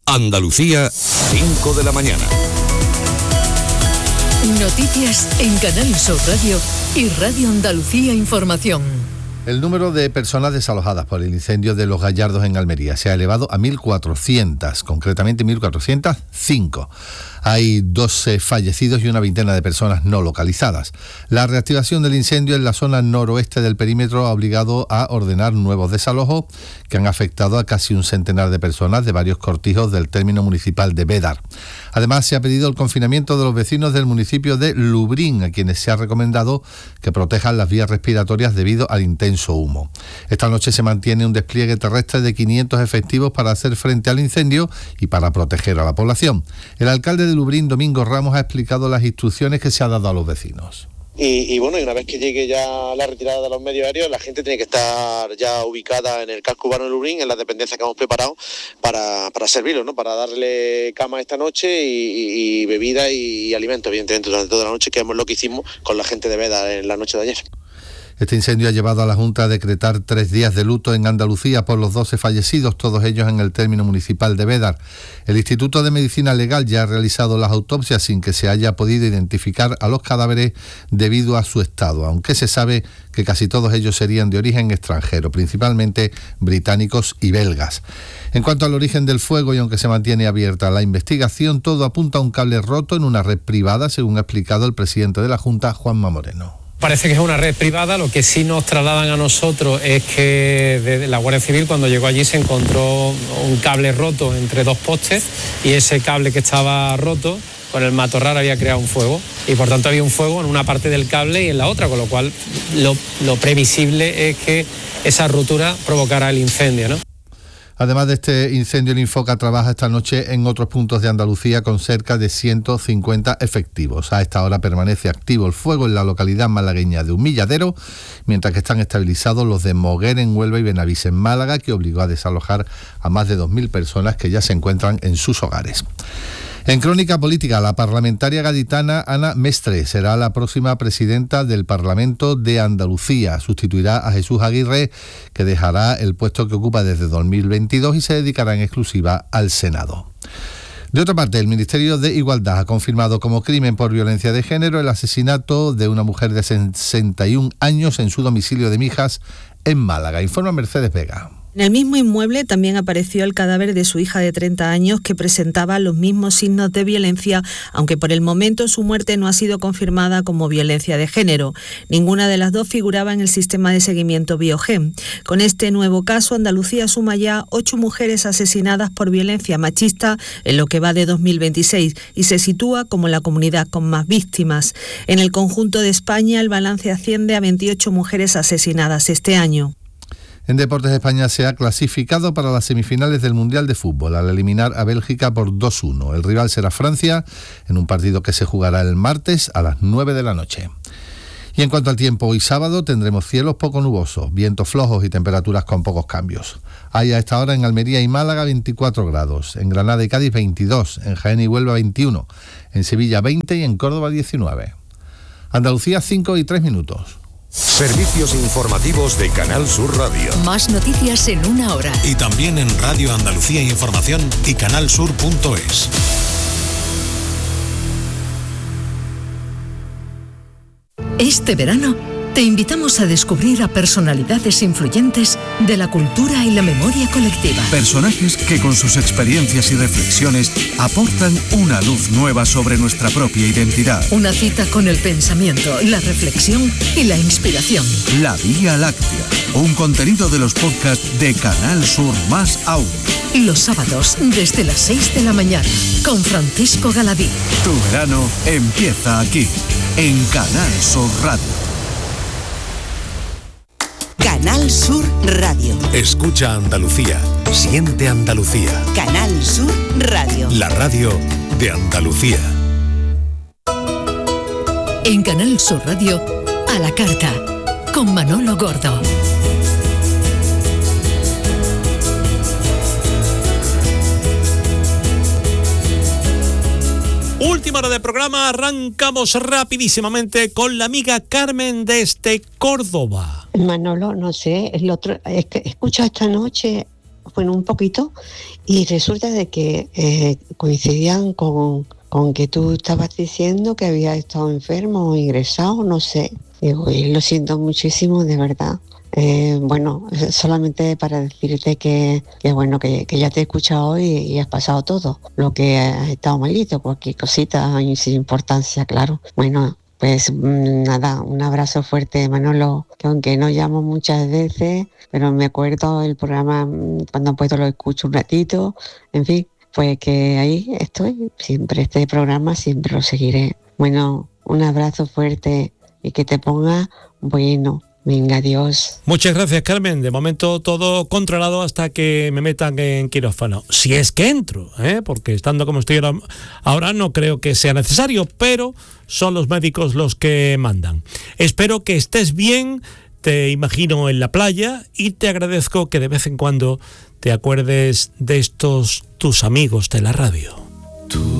Andalucía, 5 de la mañana. Noticias en Canal Sur Radio y Radio Andalucía Información. El número de personas desalojadas por el incendio de Los Gallardos en Almería se ha elevado a 1.400, concretamente 1.405. Hay 12 fallecidos y una veintena de personas no localizadas. La reactivación del incendio en la zona noroeste del perímetro ha obligado a ordenar nuevos desalojos que han afectado a casi un centenar de personas de varios cortijos del término municipal de Bédar. Además, se ha pedido el confinamiento de los vecinos del municipio de Lubrín, a quienes se ha recomendado que protejan las vías respiratorias debido al intenso humo. Esta noche se mantiene un despliegue terrestre de 500 efectivos para hacer frente al incendio y para proteger a la población. El alcalde de Lubrín, Domingo Ramos, ha explicado las instrucciones que se ha dado a los vecinos. Y bueno, y una vez que llegue ya la retirada de los medios aéreos, la gente tiene que estar ya ubicada en el casco urbano de Lubrín, en las dependencias que hemos preparado para servirlo, ¿no? Para darle cama esta noche y bebida y alimentos, evidentemente, durante toda la noche, que es lo que hicimos con la gente de Veda en la noche de ayer. Este incendio ha llevado a la Junta a decretar 3 días de luto en Andalucía por los 12 fallecidos, todos ellos en el término municipal de Bédar. El Instituto de Medicina Legal ya ha realizado las autopsias sin que se haya podido identificar a los cadáveres debido a su estado, aunque se sabe que casi todos ellos serían de origen extranjero, principalmente británicos y belgas. En cuanto al origen del fuego, y aunque se mantiene abierta la investigación, todo apunta a un cable roto en una red privada, según ha explicado el presidente de la Junta, Juanma Moreno. Parece que es una red privada. Lo que sí nos trasladan a nosotros es que de la Guardia Civil, cuando llegó allí, se encontró un cable roto entre 2 postes, y ese cable que estaba roto con el matorral había creado un fuego, y por tanto había un fuego en una parte del cable y en la otra, con lo cual lo previsible es que esa ruptura provocara el incendio, ¿no? Además de este incendio, el Infoca trabaja esta noche en otros puntos de Andalucía con cerca de 150 efectivos. A esta hora permanece activo el fuego en la localidad malagueña de Humilladero, mientras que están estabilizados los de Moguer en Huelva y Benavís en Málaga, que obligó a desalojar a más de 2.000 personas que ya se encuentran en sus hogares. En crónica política, la parlamentaria gaditana Ana Mestre será la próxima presidenta del Parlamento de Andalucía. Sustituirá a Jesús Aguirre, que dejará el puesto que ocupa desde 2022 y se dedicará en exclusiva al Senado. De otra parte, el Ministerio de Igualdad ha confirmado como crimen por violencia de género el asesinato de una mujer de 61 años en su domicilio de Mijas, en Málaga. Informa Mercedes Vega. En el mismo inmueble también apareció el cadáver de su hija de 30 años que presentaba los mismos signos de violencia, aunque por el momento su muerte no ha sido confirmada como violencia de género. Ninguna de las dos figuraba en el sistema de seguimiento Biogen. Con este nuevo caso, Andalucía suma ya 8 mujeres asesinadas por violencia machista en lo que va de 2026 y se sitúa como la comunidad con más víctimas. En el conjunto de España, el balance asciende a 28 mujeres asesinadas este año. En Deportes, España se ha clasificado para las semifinales del Mundial de Fútbol al eliminar a Bélgica por 2-1. El rival será Francia, en un partido que se jugará el martes a las 9 de la noche. Y en cuanto al tiempo, hoy sábado tendremos cielos poco nubosos, vientos flojos y temperaturas con pocos cambios. Hay a esta hora en Almería y Málaga 24 grados, en Granada y Cádiz 22, en Jaén y Huelva 21, en Sevilla 20 y en Córdoba 19. Andalucía 5:03. Servicios informativos de Canal Sur Radio. Más noticias en una hora. Y también en Radio Andalucía Información y canalsur.es. Este verano te invitamos a descubrir a personalidades influyentes de la cultura y la memoria colectiva. Personajes que con sus experiencias y reflexiones aportan una luz nueva sobre nuestra propia identidad. Una cita con el pensamiento, la reflexión y la inspiración. La Vía Láctea, un contenido de los podcasts de Canal Sur más Audio. Los sábados desde las 6 de la mañana con Francisco Galadí. Tu verano empieza aquí, en Canal Sur Radio. Canal Sur Radio. Escucha Andalucía, siente Andalucía. Canal Sur Radio. La radio de Andalucía. En Canal Sur Radio, a la carta, con Manolo Gordo. Última hora de programa, arrancamos rapidísimamente con la amiga Carmen desde Córdoba. Manolo, no sé, es que escucho esta noche bueno, un poquito, y resulta de que coincidían con que tú estabas diciendo que había estado enfermo o ingresado, no sé. Digo, y lo siento muchísimo, de verdad. Bueno, solamente para decirte que bueno, que ya te he escuchado hoy y has pasado todo. Lo que has estado malito, cualquier cosita sin importancia, claro. Bueno, pues nada, un abrazo fuerte, Manolo, que aunque no llamo muchas veces, pero me acuerdo del programa, cuando puedo lo escucho un ratito, en fin, pues que ahí estoy, siempre este programa, siempre lo seguiré. Bueno, un abrazo fuerte y que te ponga bueno. Venga, adiós. Muchas gracias, Carmen. De momento todo controlado hasta que me metan en quirófano. Si es que entro, porque estando como estoy ahora no creo que sea necesario, pero son los médicos los que mandan. Espero que estés bien, te imagino en la playa, y te agradezco que de vez en cuando te acuerdes de estos tus amigos de la radio.